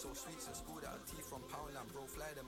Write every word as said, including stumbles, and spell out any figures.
so sweet since school that a tea from Poundland, bro. Fly them